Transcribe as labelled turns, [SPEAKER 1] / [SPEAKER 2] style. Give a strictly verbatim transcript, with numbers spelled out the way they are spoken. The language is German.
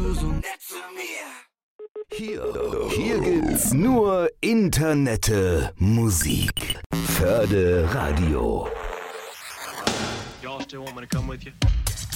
[SPEAKER 1] du so nett zu mir.
[SPEAKER 2] Hier, hier gibt's nur Internette Musik. Förde Radio.
[SPEAKER 3] Y'all still want me to come with you?